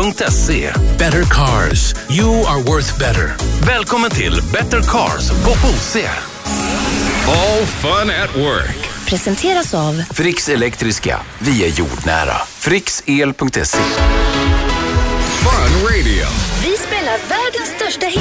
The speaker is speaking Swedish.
Frix.se. Better cars. You are worth better. Välkommen till Better Cars på Fosie. All fun at work. Presenteras av Frix Elektriska. Vi är jordnära. Frixel.se. Fun radio. Vi spelar världens största hit.